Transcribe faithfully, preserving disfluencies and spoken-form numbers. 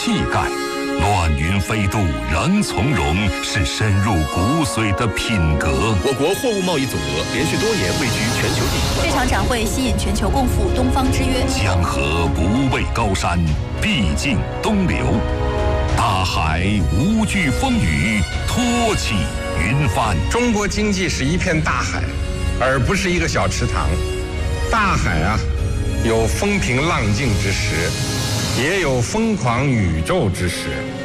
气概。乱云飞渡，人从容，是深入骨髓的品格。 我国货物贸易总额连续多年位居全球第一。 这场展会吸引全球共赴东方之约。 江河不畏高山，必尽东流。大海无惧风雨，托起云帆。 中国经济是一片大海，而不是一个小池塘。大海啊，有风平浪静之时，也有疯狂宇宙之时。